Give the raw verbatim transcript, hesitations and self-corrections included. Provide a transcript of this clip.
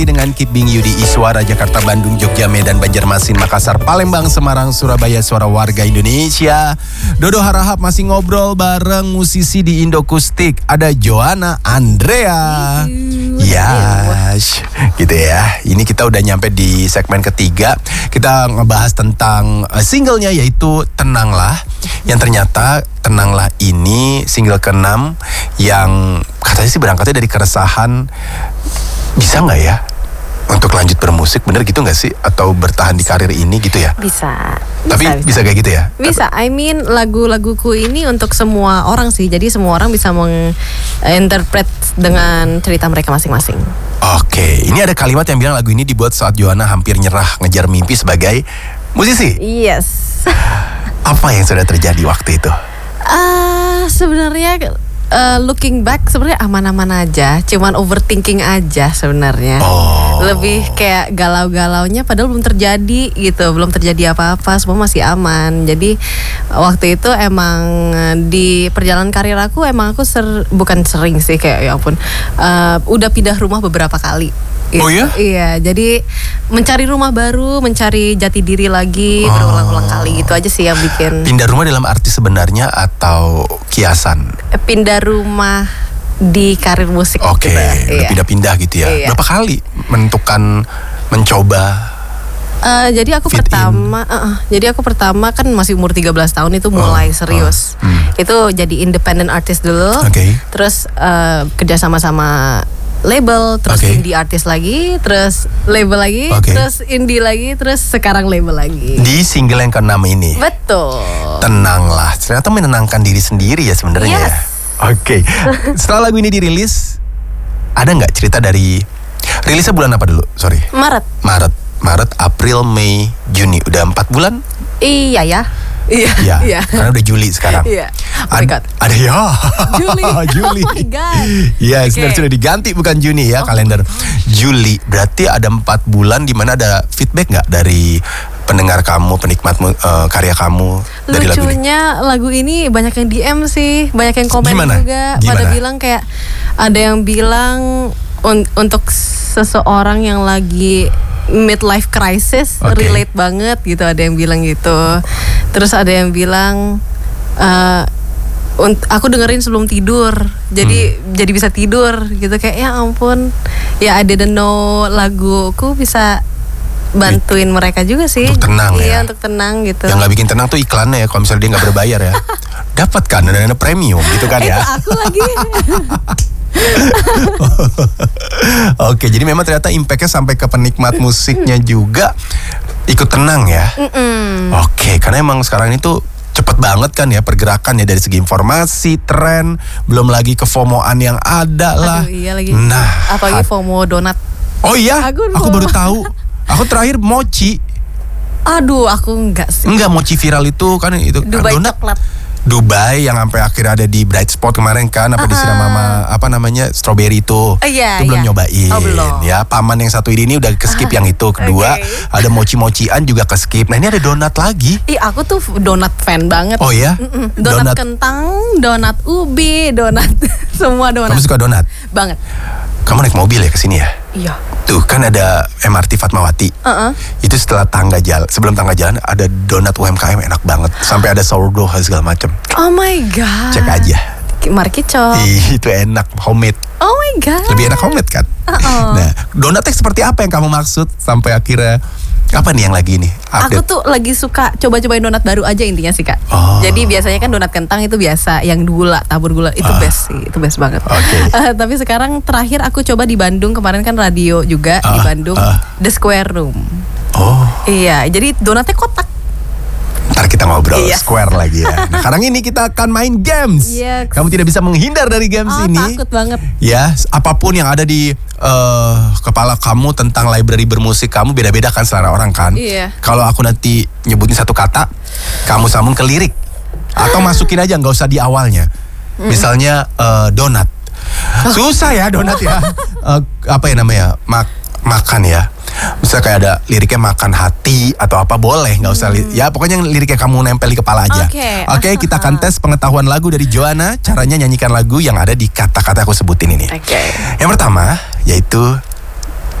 dengan Keep Being You di Iswara, Jakarta, Bandung, Jogja, Medan, Banjarmasin, Makassar, Palembang, Semarang, Surabaya, suara warga Indonesia. Dodo Harahap masih ngobrol bareng musisi di Indokustik. Ada Joanna Andrea. Yes, gitu ya. Ini kita udah nyampe di segmen ketiga. Kita ngebahas tentang uh, singlenya yaitu Tenanglah. Yang ternyata Tenanglah ini single keenam yang katanya sih berangkatnya dari keresahan. Bisa nggak ya untuk lanjut bermusik, bener gitu nggak sih? Atau bertahan di karir ini gitu ya? Bisa. Tapi bisa, bisa. bisa kayak gitu ya? Bisa, I mean lagu-laguku ini untuk semua orang sih. Jadi semua orang bisa menginterpret dengan cerita mereka masing-masing. Oke, ini ada kalimat yang bilang lagu ini dibuat saat Joanna hampir nyerah ngejar mimpi sebagai musisi. Yes. Apa yang sudah terjadi waktu itu? Uh, sebenarnya Uh, looking back sebenarnya aman-aman aja, cuman overthinking aja sebenarnya. Oh. Lebih kayak galau-galaunya padahal belum terjadi gitu, belum terjadi apa-apa, semua masih aman. Jadi waktu itu emang di perjalanan karir aku emang aku ser, bukan sering sih kayak ya ampun, uh, udah pindah rumah beberapa kali. Gitu. Oh ya? Iya, jadi mencari rumah baru, mencari jati diri lagi, oh. berulang-ulang kali. Itu aja sih yang bikin. Pindah rumah dalam arti sebenarnya atau kiasan? Pindah rumah di karir musik. Oke, okay, udah iya. pindah-pindah gitu ya. Iya. Berapa kali menentukan mencoba? Uh, jadi aku pertama, uh, uh, jadi aku pertama kan masih umur tiga belas tahun itu mulai oh, serius. Uh, hmm. Itu jadi independent artist dulu. Okay. Terus uh, kerja sama-sama label, terus okay. indie artist lagi, terus label lagi, okay. terus indie lagi, terus sekarang label lagi. Di single yang keenam ini. Betul. Tenanglah, ternyata menenangkan diri sendiri ya sebenarnya. Yes. Ya. Oke. Okay. Setelah lagu ini dirilis, ada nggak cerita dari rilisnya bulan apa dulu? Sorry. Maret. Maret, Maret, April, Mei, Juni. Udah empat bulan? Iya ya. Iya, ya, iya. Karena udah Juli sekarang. Iya. Oh my God. Ada ya. Juli. Juli. Oh my God. Iya, okay. sudah sudah diganti bukan Juni ya, oh. kalender Juli. Berarti ada empat bulan di mana ada feedback nggak dari pendengar kamu, penikmat uh, karya kamu dari lagu ini? Lucunya lagu ini banyak yang D M sih, banyak yang komen Gimana? juga. Gimana? Pada bilang kayak ada yang bilang un- untuk seseorang yang lagi midlife crisis, okay. relate banget gitu, ada yang bilang gitu. Terus ada yang bilang uh, aku dengerin sebelum tidur, jadi hmm. jadi bisa tidur gitu, kayak ya ampun, ya I didn't know laguku bisa bantuin mereka juga sih. Untuk tenang iya, ya. untuk tenang gitu. Yang nggak bikin tenang tuh iklannya ya, kalau misalnya dia nggak berbayar ya. Dapat kan dana-dana premium gitu kan ya. Itu aku lagi. Oke, jadi memang ternyata impactnya sampai ke penikmat musiknya juga ikut tenang ya. Mm-mm. Oke, karena emang sekarang itu cepet banget kan ya pergerakannya dari segi informasi, tren, belum lagi ke FOMO-an yang ada lah. Aduh, iya lagi. Nah, apalagi FOMO donat. Oh iya, aku, aku baru tahu. Aku terakhir mochi. Aduh, aku enggak sih. Enggak, mochi viral itu kan itu Dubai donat. coklat. Dubai yang sampai akhirnya ada di Bright Spot kemarin kan, apa uh-uh. disiram sama apa namanya strawberry itu, uh, yeah, itu belum yeah. nyobain. Oh, belum. Ya paman yang satu ini udah keskip uh, yang itu. Kedua okay. ada mochi-mochian juga keskip. Nah ini ada donat lagi. Ih aku tuh donat fan banget. Oh ya? Donat, donat kentang, donat ubi, donat semua donat. Kamu suka donat? Banget. Kamu naik mobil ya kesini ya? Iya. Tuh kan ada M R T Fatmawati. Uh-uh. Itu setelah tangga jalan, sebelum tangga jalan ada donat U M K M enak banget. Sampai ada sourdough segala macam. Oh my God. Cek aja. Mari kicau. Itu enak, homemade. Oh my God. Lebih enak homemade kan? Uh-uh. Nah, donatnya seperti apa yang kamu maksud sampai akhirnya apa nih yang lagi nih? Update? Aku tuh lagi suka coba-cobain donat baru aja intinya sih Kak. Oh. Jadi biasanya kan donat kentang itu biasa, yang gula, tabur gula itu oh. best sih, itu best banget. Okay. Uh, tapi sekarang terakhir aku coba di Bandung, kemarin kan radio juga uh, di Bandung, uh. The Square Room. Oh. Iya, jadi donatnya kotak. Ntar kita ngobrol yes. square lagi ya. Nah, sekarang ini kita akan main games. Yes. Kamu tidak bisa menghindar dari games oh, ini. Takut banget. Ya, apapun yang ada di uh, kepala kamu tentang library bermusik kamu beda-beda kan selera orang kan. Iya. Kalau aku nanti nyebutin satu kata, kamu sambung ke lirik atau masukin aja, nggak usah di awalnya. Mm. Misalnya uh, donat. Oh. Susah ya donat ya. uh, apa ya namanya? Mak makan ya. Misalnya kayak ada liriknya makan hati atau apa, boleh, nggak usah li- ya pokoknya yang liriknya kamu nempel di kepala aja. Oke, okay. okay, kita akan tes pengetahuan lagu dari Joanna. Caranya nyanyikan lagu yang ada di kata-kata aku sebutin ini. Oke. Okay. Yang pertama yaitu